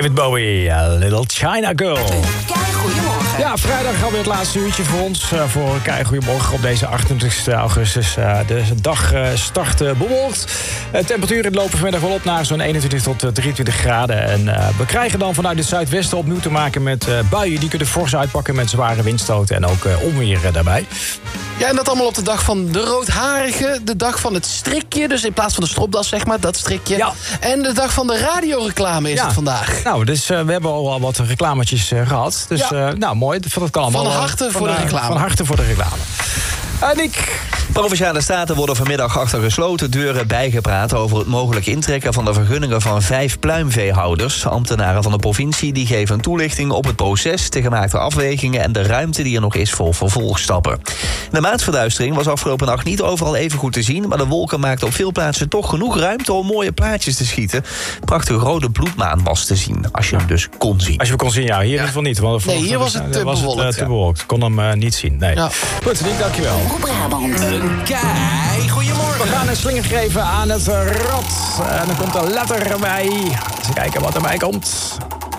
David Bowie, Little China Girl. Goedemorgen. Ja, vrijdag alweer het laatste uurtje voor ons. Voor Goedemorgen op deze 28 augustus. De dag start bewolkt. Temperaturen lopen vanmiddag wel op naar zo'n 21 tot 23 graden. En we krijgen dan vanuit het zuidwesten opnieuw te maken met buien. Die kunnen fors uitpakken met zware windstoten en ook onweer daarbij. Ja, en dat allemaal op de dag van de roodharige. De dag van het strikje, dus in plaats van de stropdas, zeg maar, dat strikje. Ja. En de dag van de radioreclame is het vandaag. Nou, dus we hebben al wat reclametjes gehad. Dus mooi, dat kan allemaal. Van harte voor de reclame. Van harte voor de reclame. Nick. Provinciale staten worden vanmiddag achter gesloten deuren bijgepraat over het mogelijk intrekken van de vergunningen van 5 pluimveehouders. Ambtenaren van de provincie die geven een toelichting op het proces, de gemaakte afwegingen en de ruimte die er nog is voor vervolgstappen. De maansverduistering was afgelopen nacht niet overal even goed te zien, maar de wolken maakten op veel plaatsen toch genoeg ruimte om mooie plaatjes te schieten. Prachtige rode bloedmaan was te zien, als je hem dus kon zien. Als je hem kon zien, ja. Hier in ieder geval niet. Want nee, hier was het te bewolkt. Ik kon hem niet zien. Nee. Ja. Goed, Nick, dankjewel. Brabant. Goedemorgen. We gaan een slinger geven aan het rad. En dan komt een letter erbij. Eens kijken wat erbij komt.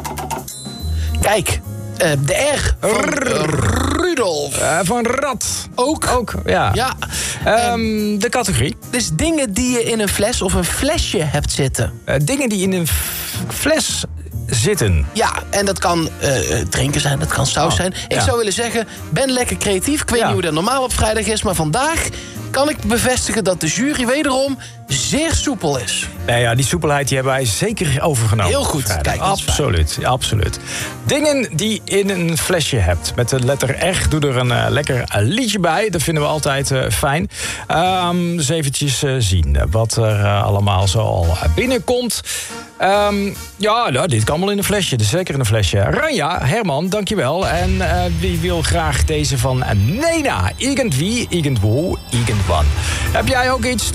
Kijk, de R van Rudolf. Van rad. Ook, ja. De categorie. Dus dingen die je in een fles of een flesje hebt zitten. Dingen die in een fles zitten. Ja, en dat kan drinken zijn, dat kan saus zijn. Ik zou willen zeggen, ben lekker creatief. Ik weet niet hoe dat normaal op vrijdag is, maar vandaag kan ik bevestigen dat de jury wederom zeer soepel is. Nou ja, die soepelheid die hebben wij zeker overgenomen. Heel goed. Kijk, absoluut. Dingen die in een flesje hebt. Met de letter R, doe er een lekker liedje bij. Dat vinden we altijd fijn. Dus eventjes zien wat er allemaal zo al binnenkomt. Dit kan wel in een flesje. Dus zeker in een flesje. Ranja, Herman, dankjewel. En wie wil graag deze van Nena? Irgendwie, irgendwo, irgendwann. Heb jij ook iets?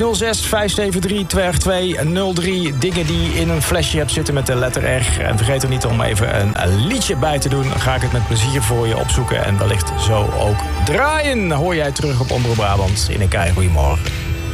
06-573-2203. Dingen die in een flesje hebt zitten met de letter R. En vergeet er niet om even een liedje bij te doen. Dan ga ik het met plezier voor je opzoeken. En wellicht zo ook draaien. Hoor jij terug op Omroep Brabant in een Goedemorgen.